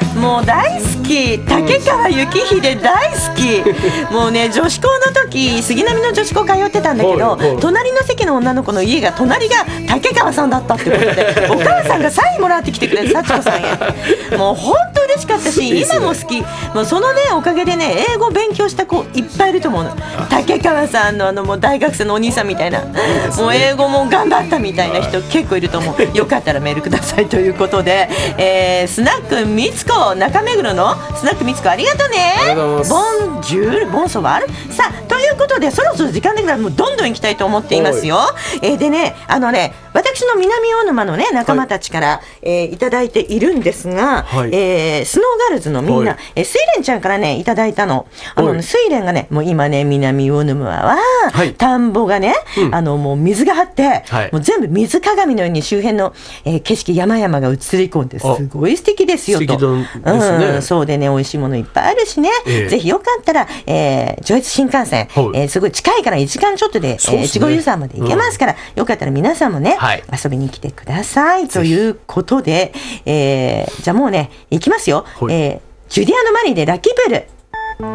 もう大好き、竹川幸秀大好き。もうね、女子校の時杉並の女子校通ってたんだけど、隣の席の女の子の家が隣が竹川さんだったってことで、お母さんがサインもらってきてくれて、幸子さんへ。もう本当嬉しかったし、今も好き。もうそのねおかげでね、英語勉強した子いっぱいいると思うの。竹川さんのもう大学生のお兄さんみたいな、もう英語も頑張ったみたいな人結構いると思う。よかったらメールくださいということで、スナックみつこ、中目黒のスナックみつこ、ありがとうね。ボンジュール、ボンソワール。さあ、ということでそろそろ時間だからもうどんどん行きたいと思っていますよ。でね、私の南大沼のね仲間たちから、いただいているんですが、スノーガールズのみんな、スイレンちゃんからねいただいたの。スイレンがね、もう今ね南大沼は、田んぼがね、もう水が張って、もう全部水鏡のように周辺の、景色山々が映り込んで、すごい素敵ですよと。素敵ですね。そうでね、美味しいものいっぱいあるしね、ぜひよかったら、上越新幹線、すごい近いから1時間ちょっとで越後湯沢まで行けますから、よかったら皆さんもね、遊びに来てくださいということで、じゃあもうね行きますよ。ジュディアノ・マリーでラッキープール。